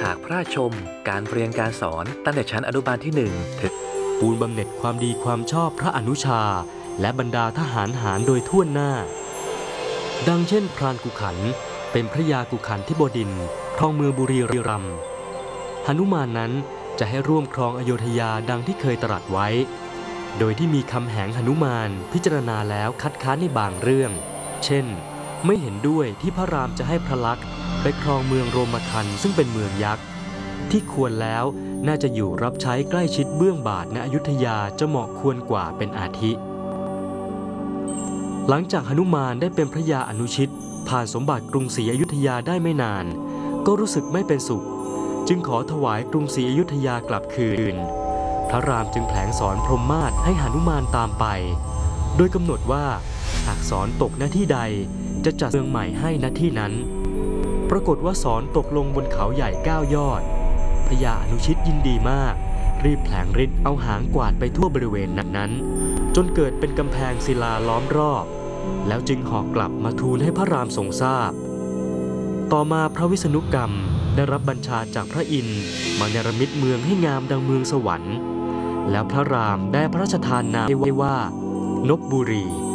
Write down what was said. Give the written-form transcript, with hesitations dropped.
หากพระราชชมการเรียนการสอนตั้งแต่ชั้นอนุบาลที่1ถึงปูนบำเหน็จความดีความชอบพระอนุชาและบรรดาทหารหารโดยทั่วหน้าดังเช่นพรานกุขันเป็นพระยากุขันธิบดินทร์ครองเมืองบุรีรัมย์หนุมานนั้นจะให้ร่วมครองอโยธยาดังที่เคยตรัสไว้โดยที่มีคำแหงหนุมานพิจารณาแล้วคัดค้านในบางเรื่องเช่นไม่เห็นด้วยที่พระรามจะให้พระลักษมณ์ไปครองเมืองโรมคันซึ่งเป็นเมืองยักษ์ที่ควรแล้วน่าจะอยู่รับใช้ใกล้ชิดเบื้องบาทณอยุธยาจะเหมาะควรกว่าเป็นอาทิหลังจากหนุมานได้เป็นพระยาอนุชิตผ่านสมบัติกรุงศรีอยุธยาได้ไม่นานก็รู้สึกไม่เป็นสุขจึงขอถวายกรุงศรีอยุธยากลับคืนพระรามจึงแผลงสอนพรหมมาศให้หนุมานตามไปโดยกำหนดว่าหากสอนตกหน้าที่ใดจะจัดเมืองใหม่ให้ณที่นั้นปรากฏว่าสอนตกลงบนเขาใหญ่9 ยอดพระยาอนุชิตยินดีมากรีบแผลงฤทธิ์เอาหางกวาดไปทั่วบริเวณนั้นจนเกิดเป็นกำแพงศิลาล้อมรอบแล้วจึงห่อกลับมาทูลให้พระรามทรงทราบต่อมาพระวิษณุกรรมได้รับบัญชาจากพระอินทร์มาเนรมิตเมืองให้งามดังเมืองสวรรค์แล้วพระรามได้พระราชทานนามไว้ว่านพบุรี